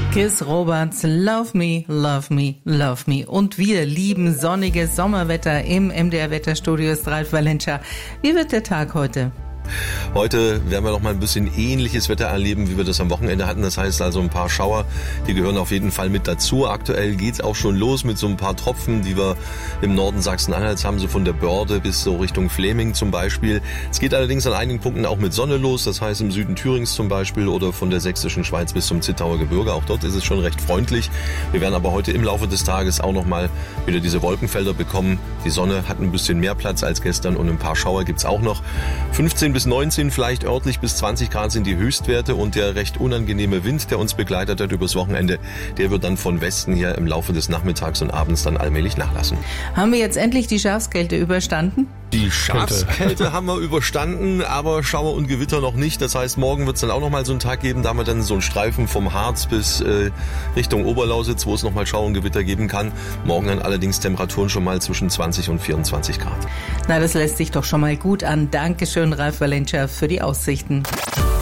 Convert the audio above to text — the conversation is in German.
Chris Roberts, Love Me, Love Me, Love Me. Und wir lieben sonniges Sommerwetter im MDR Wetterstudio ist Ralf Valencia. Wie wird der Tag heute? Heute werden wir noch mal ein bisschen ähnliches Wetter erleben, wie wir das am Wochenende hatten. Das heißt also ein paar Schauer, die gehören auf jeden Fall mit dazu. Aktuell geht's auch schon los mit so ein paar Tropfen, die wir im Norden Sachsen-Anhalts haben, so von der Börde bis so Richtung Fläming zum Beispiel. Es geht allerdings an einigen Punkten auch mit Sonne los, das heißt im Süden Thürings zum Beispiel oder von der sächsischen Schweiz bis zum Zittauer Gebirge. Auch dort ist es schon recht freundlich. Wir werden aber heute im Laufe des Tages auch noch mal wieder diese Wolkenfelder bekommen. Die Sonne hat ein bisschen mehr Platz als gestern und ein paar Schauer gibt's auch noch. 15 bis 19, vielleicht örtlich bis 20 Grad sind die Höchstwerte und der recht unangenehme Wind, der uns begleitet hat übers Wochenende, der wird dann von Westen hier im Laufe des Nachmittags und Abends dann allmählich nachlassen. Haben wir jetzt endlich die Schafskälte überstanden? Die Schafskälte haben wir überstanden, aber Schauer und Gewitter noch nicht. Das heißt, morgen wird es dann auch noch mal so einen Tag geben, da haben wir dann so einen Streifen vom Harz bis Richtung Oberlausitz, wo es noch mal Schauer und Gewitter geben kann. Morgen dann allerdings Temperaturen schon mal zwischen 20 und 24 Grad. Na, das lässt sich doch schon mal gut an. Dankeschön, Ralf Valencia, für die Aussichten.